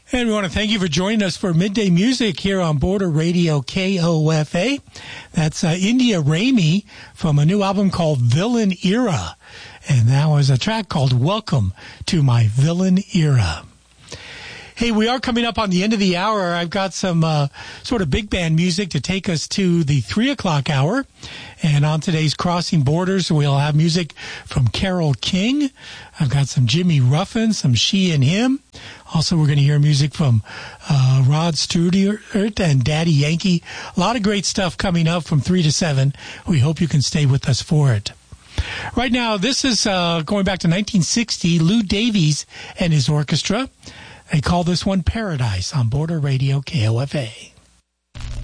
And we want to thank you for joining us for Midday Music here on Border Radio KOFA. That's India Ramey from a new album called Villain Era. And that was a track called Welcome to My Villain Era. Hey, we are coming up on the end of the hour. I've got some sort of big band music to take us to the 3 o'clock hour. And on today's Crossing Borders, we'll have music from Carole King. I've got some Jimmy Ruffin, some She and Him. Also, we're going to hear music from Rod Stewart and Daddy Yankee. A lot of great stuff coming up from 3 to 7. We hope you can stay with us for it. Right now, this is going back to 1960, Lou Davies and his orchestra. They call this one Paradise on Border Radio KOFA.